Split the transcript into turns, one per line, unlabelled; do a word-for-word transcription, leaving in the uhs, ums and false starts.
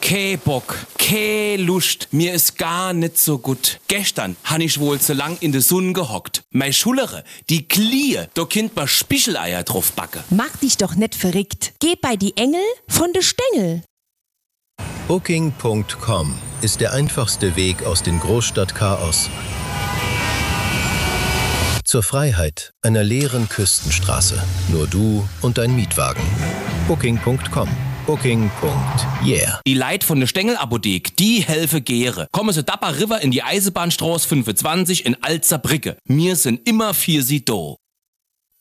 Keh Bock, keh Lust, mir ist gar nicht so gut. Gestern han ich wohl zu lang in de Sonne gehockt. Mei Schulere, die Klie, da kind ma Spicheleier drauf backe.
Mach dich doch nicht verrückt. Geh bei die Engel von de Stängel.
Booking Punkt com ist der einfachste Weg aus dem Großstadtchaos zur Freiheit einer leeren Küstenstraße. Nur du und dein Mietwagen. Booking Punkt com. Booking. Yeah.
Die Leit von der Stengelapothek, die helfe Gere. Kommen sie Dapper River in die Eisenbahnstraße fünfundzwanzig in Alzerbrücke. Mir sind immer für sie do.